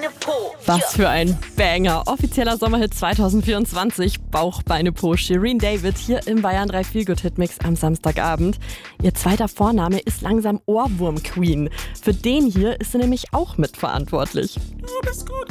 Beine, Po. Was für ein Banger. Offizieller Sommerhit 2024. Bauch, Beine, Po. Shirin David hier im Bayern 3 Feelgood-Hitmix am Samstagabend. Ihr zweiter Vorname ist langsam Ohrwurm-Queen. Für den hier ist sie nämlich auch mitverantwortlich. Du bist gut